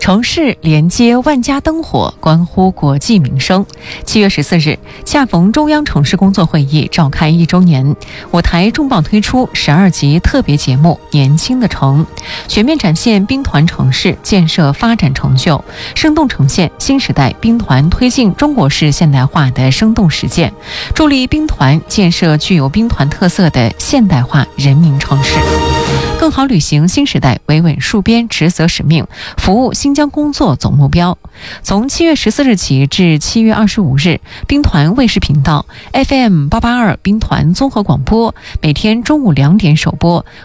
城市连接万家灯火，关乎国计民生。7月14日，恰逢中央城市工作会议召开1周年，我台重磅推出12集特别节目《年轻的城》，全面展现兵团城市建设发展成就，生动呈现新时代兵团推进中国式现代化的生动实践，助力兵团建设具有兵团特色的现代化人民城市，更好履行新时代维稳戍边职责使命，服务新疆工作总目标。从7月14日起至7月25日，兵团卫视频道 FM882 兵团综合广播每天中午2点首播，